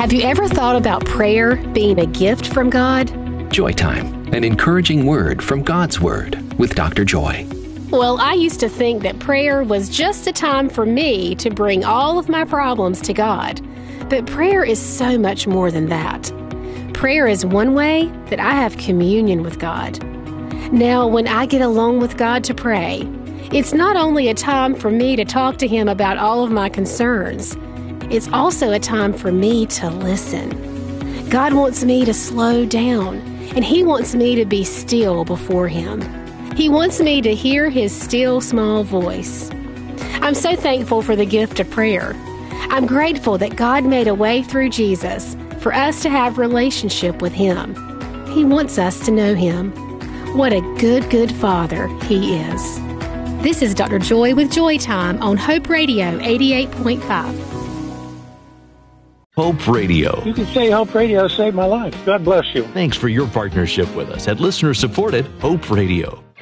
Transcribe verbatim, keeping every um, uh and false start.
Have you ever thought about prayer being a gift from God? Joy Time, an encouraging word from God's Word with Doctor Joy. Well, I used to think that prayer was just a time for me to bring all of my problems to God. But prayer is so much more than that. Prayer is one way that I have communion with God. Now, when I get alone with God to pray, it's not only a time for me to talk to Him about all of my concerns, it's also a time for me to listen. God wants me to slow down, and He wants me to be still before Him. He wants me to hear His still, small voice. I'm so thankful for the gift of prayer. I'm grateful that God made a way through Jesus for us to have relationship with Him. He wants us to know Him. What a good, good Father He is. This is Doctor Joy with Joy Time on Hope Radio eighty-eight point five. Hope Radio. You can say Hope Radio saved my life. God bless you. Thanks for your partnership with us at listener-supported Hope Radio.